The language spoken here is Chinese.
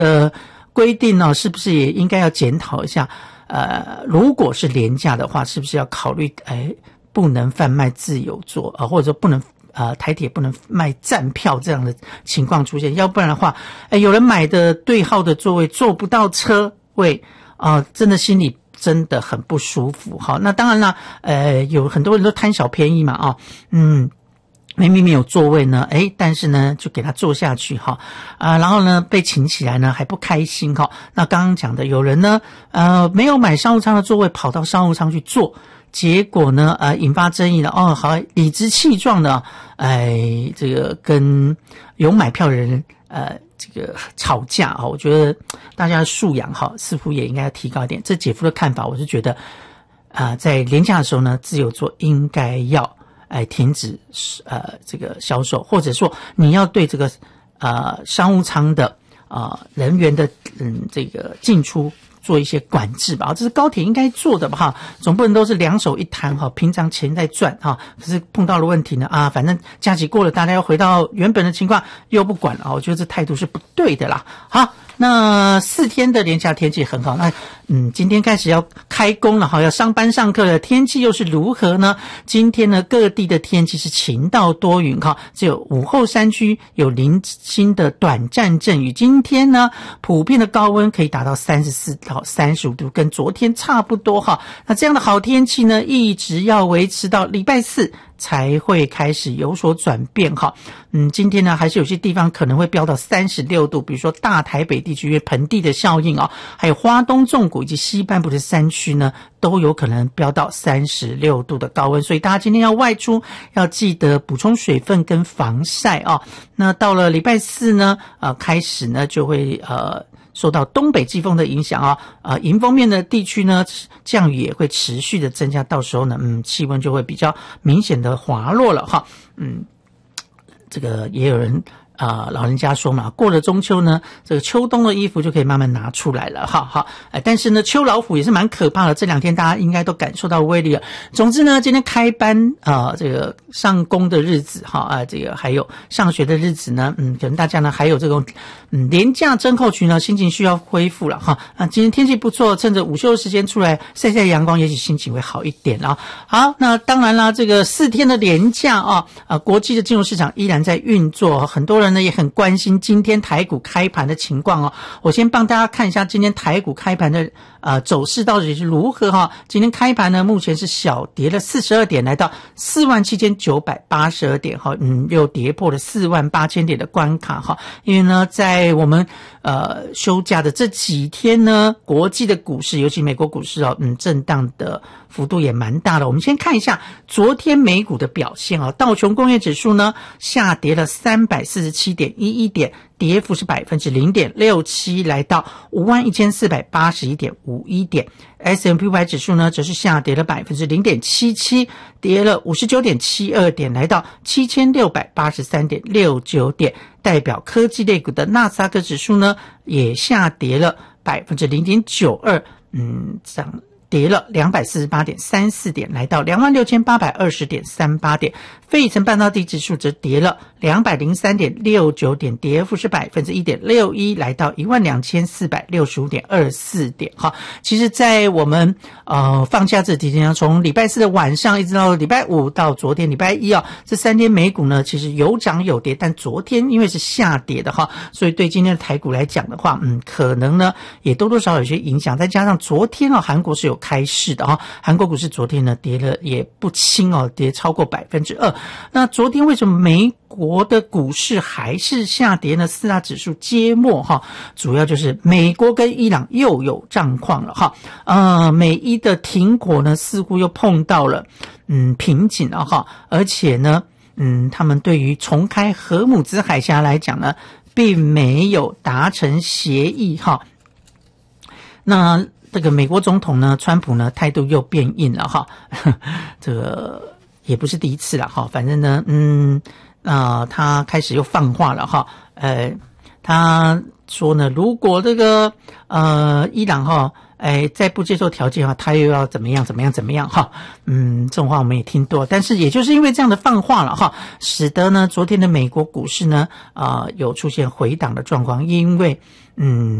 规定呢，是不是也应该要检讨一下？如果是廉价的话，是不是要考虑不能贩卖自由座或者说不能台铁不能卖站票这样的情况出现？要不然的话，有人买的对号的座位坐不到车位真的心里真的很不舒服。好，那当然啦，有很多人都贪小便宜嘛明明没有座位呢，但是呢就给他坐下去然后呢被请起来呢还不开心那刚刚讲的有人呢没有买商务舱的座位跑到商务舱去坐，结果呢引发争议了好理直气壮的这个跟有买票的人这个吵架我觉得大家的素养似乎也应该要提高一点。这姐夫的看法，我是觉得在廉价的时候呢，自由座应该要停止这个销售，或者说你要对这个商务舱的人员的这个进出做一些管制吧，这是高铁应该做的吧总不能都是两手一摊平常钱在赚可是碰到了问题呢反正假期过了，大家要回到原本的情况又不管了我觉得这态度是不对的啦。好，那4天的连假天气很好，那今天开始要开工了要上班上课了，天气又是如何呢？今天呢各地的天气是晴到多云只有午后山区有零星的短暂阵雨。今天呢普遍的高温可以达到34到35度，跟昨天差不多那这样的好天气呢一直要维持到礼拜4才会开始有所转变今天呢还是有些地方可能会飙到36度，比如说大台北地区因为盆地的效应还有花东纵谷以及西半部的山区呢都有可能飙到36度的高温，所以大家今天要外出要记得补充水分跟防晒那到了礼拜4呢开始呢就会受到东北季风的影响迎风面的地区呢降雨也会持续的增加，到时候呢气温就会比较明显的滑落了这个也有人老人家说嘛，过了中秋呢这个秋冬的衣服就可以慢慢拿出来了但是呢秋老虎也是蛮可怕的，这2天大家应该都感受到威力了。总之呢今天开班这个上工的日子这个还有上学的日子呢可能大家呢还有这种连假症候群呢，心情需要恢复了今天天气不错，趁着午休的时间出来晒晒阳光，也许心情会好一点好，那当然啦，这个4天的连假国际的金融市场依然在运作，很多人呢也很关心今天台股开盘的情况我先帮大家看一下今天台股开盘的走势到底是如何今天开盘呢目前是小跌了42点，来到47982点又跌破了48000点的关卡因为呢在我们休假的这几天呢，国际的股市尤其美国股市震荡的幅度也蛮大的。我们先看一下昨天美股的表现道琼工业指数呢下跌了347.11点，跌幅是 0.67%， 来到 51,481.51 点。S&P 500指数呢则是下跌了 0.77%， 跌了 59.72 点，来到 7,683.69 点。代表科技类股的纳斯达克指数呢也下跌了 0.92%， 跌了 248.34 点，来到 26,820.38 点。费城半导体指数则跌了 203.69 点，跌幅是 1.61%， 来到 12,465.24 点其实在我们放假这几天，从礼拜4的晚上一直到礼拜5到昨天礼拜1这3天美股呢其实有涨有跌，但昨天因为是下跌的所以对今天的台股来讲的话可能呢也多多少少有些影响，再加上昨天韩国是有开市的韩国股市昨天呢跌了也不轻跌超过 2%。那昨天为什么美国的股市还是下跌呢？4大指数皆末主要就是美国跟伊朗又有状况了美伊的停火呢似乎又碰到了瓶颈了而且呢他们对于重开荷姆兹海峡来讲呢并没有达成协议那这个美国总统呢川普呢态度又变硬了这个也不是第一次了反正呢他开始又放话了他说呢，如果这个伊朗哈再不接受条件的话，他又要怎么样哈。这种话我们也听多，但是也就是因为这样的放话了哈，使得呢昨天的美国股市呢有出现回档的状况，因为